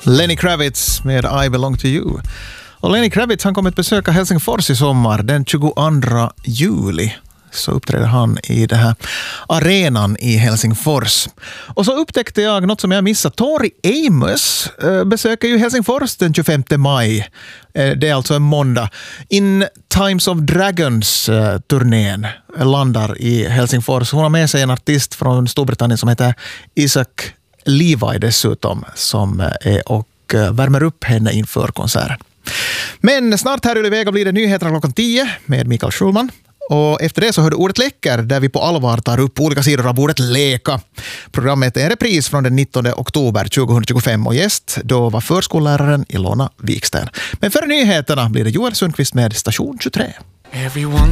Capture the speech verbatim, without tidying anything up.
Lenny Kravitz med I Belong to You. Och Lenny Kravitz han kommer att besöka Helsingfors i sommar den tjugoandra juli. Så uppträder han i det här arenan i Helsingfors. Och så upptäckte jag något som jag missade. Tori Amos besöker ju Helsingfors den tjugofemte maj. Det är alltså en måndag. In Times of Dragons-turnén landar i Helsingfors. Hon har med sig en artist från Storbritannien som heter Isaac Levi dessutom, som är och värmer upp henne inför konserten. Men snart här i Vega blir det nyheterna klockan tio med Mikael Schulman. Och efter det så hör du Ordet läcker, där vi på allvar tar upp olika sidor av ordet leka. Programmet är en repris från den nittonde oktober tjugohundratjugofem och gäst då var förskolläraren Ilona Wiksten. Men före nyheterna blir det Joel Sundqvist med Station tjugotre. Everyone